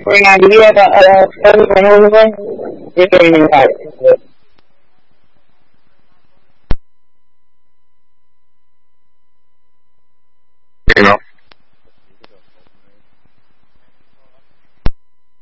una idea para hacer un volumen de que